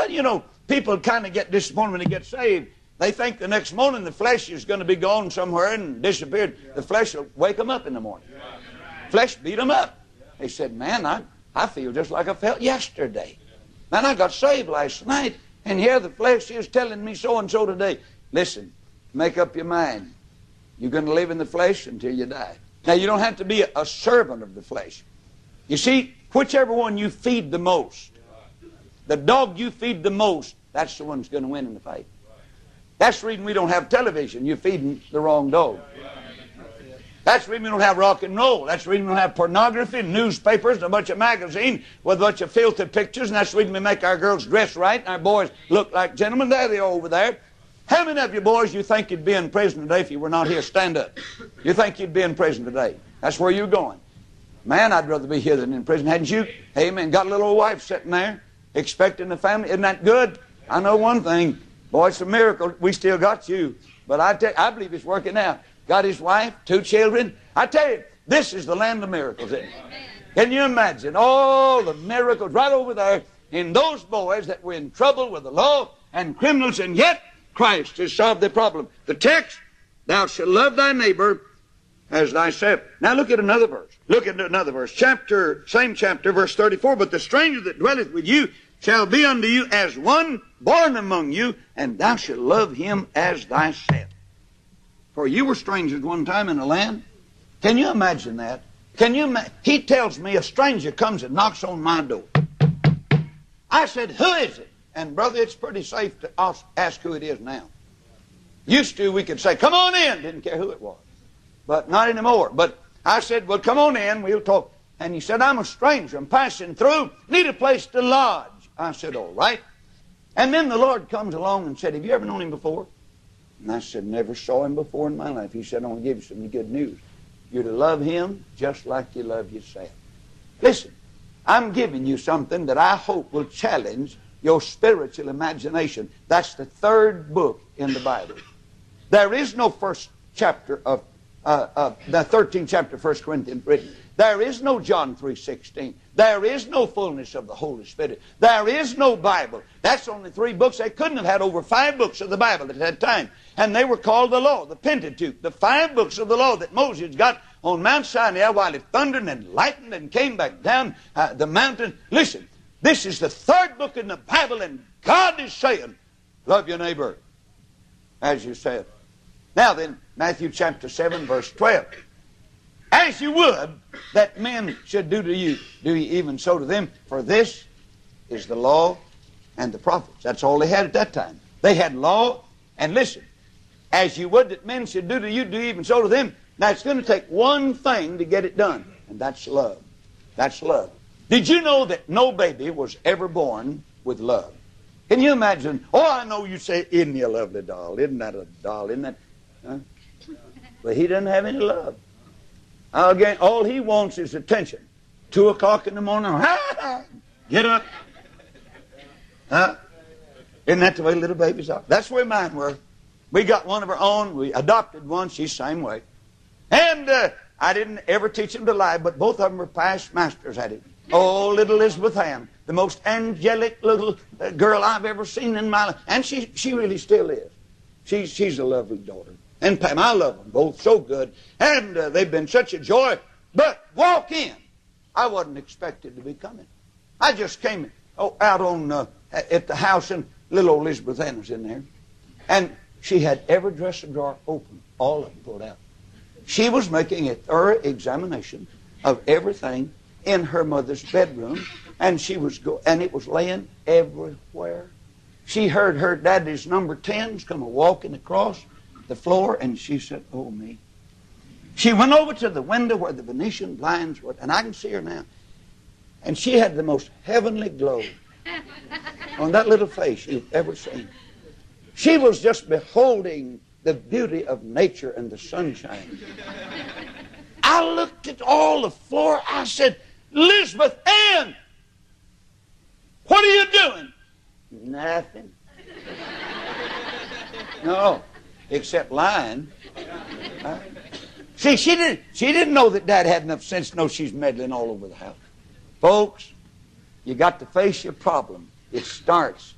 Well, you know, people kind of get disappointed when they get saved. They think the next morning the flesh is going to be gone somewhere and disappeared. The flesh will wake them up in the morning. Flesh beat them up. They said, man, I feel just like I felt yesterday. Man, I got saved last night, and here the flesh is telling me so and so today. Listen, make up your mind. You're going to live in the flesh until you die. Now, you don't have to be a servant of the flesh. You see, whichever one you feed the most, the dog you feed the most, that's the one that's going to win in the fight. That's the reason we don't have television. You're feeding the wrong dog. That's the reason we don't have rock and roll. That's the reason we don't have pornography, newspapers, and a bunch of magazines with a bunch of filthy pictures. And that's the reason we make our girls dress right and our boys look like gentlemen. There they are over there. How many of you boys you think you'd be in prison today if you were not here? Stand up. You think you'd be in prison today? That's where you're going. Man, I'd rather be here than in prison. Hadn't you? Amen. Got a little old wife sitting there expecting a family. Isn't that good? I know one thing. Boy, it's a miracle. We still got you. But I believe it's working out. Got his wife, 2 children. I tell you, this is the land of miracles, isn't it? Can you imagine all the miracles right over there in those boys that were in trouble with the law and criminals, and yet Christ has solved the problem. The text, thou shalt love thy neighbor as thyself. Now look at another verse. Look at another verse. Same chapter, verse 34. But the stranger that dwelleth with you shall be unto you as one born among you, and thou shalt love him as thyself. For you were strangers one time in the land. Can you imagine that? He tells me a stranger comes and knocks on my door. I said, who is it? And brother, it's pretty safe to ask who it is now. Used to, we could say, come on in. Didn't care who it was. But not anymore. But I said, well, come on in. We'll talk. And he said, I'm a stranger. I'm passing through. Need a place to lodge. I said, all right. And then the Lord comes along and said, have you ever known him before? And I said, never saw him before in my life. He said, I want to give you some good news. You're to love him just like you love yourself. Listen, I'm giving you something that I hope will challenge your spiritual imagination. That's the 3rd book in the Bible. There is no first chapter of the 13th chapter of 1 Corinthians written. There is no John 3:16. There is no fullness of the Holy Spirit. There is no Bible. That's only 3 books. They couldn't have had over 5 books of the Bible at that time. And they were called the law, the Pentateuch, the 5 books of the law that Moses got on Mount Sinai while it thundered and lightened and came back down the mountain. Listen, this is the 3rd book in the Bible, and God is saying, love your neighbor as yourself. Now then, Matthew chapter 7, verse 12. As you would that men should do to you, do ye even so to them. For this is the law and the prophets. That's all they had at that time. They had law, and listen, as you would that men should do to you, do even so to them. Now it's going to take one thing to get it done, and that's love. That's love. Did you know that no baby was ever born with love? Can you imagine? Oh, I know you say, isn't he a lovely doll? Isn't that a doll? Isn't that? Huh? But he doesn't have any love. Again, all he wants is attention. 2 o'clock in the morning, get up. Isn't that the way little babies are? That's the way mine were. We got one of our own. We adopted one. She's the same way. And I didn't ever teach them to lie, but both of them were past masters at it. Oh, little Elizabeth Ann, the most angelic little girl I've ever seen in my life. And she really still is. She's a lovely daughter. And Pam, I love them both so good. And they've been such a joy. But walk in. I wasn't expected to be coming. I just came out on at the house, and little old Elizabeth Ann was in there. And she had every dresser drawer open, all of them pulled out. She was making a thorough examination of everything in her mother's bedroom, and and it was laying everywhere. She heard her daddy's number 10s come walking across the floor, and she said, oh, me. She went over to the window where the Venetian blinds were, and I can see her now. And she had the most heavenly glow on that little face you've ever seen. She was just beholding the beauty of nature and the sunshine. I looked at all the floor. I said, Elizabeth Ann, what are you doing? Nothing. No, except lying. See, she didn't know that Dad had enough sense to know she's meddling all over the house. Folks, you got to face your problem. It starts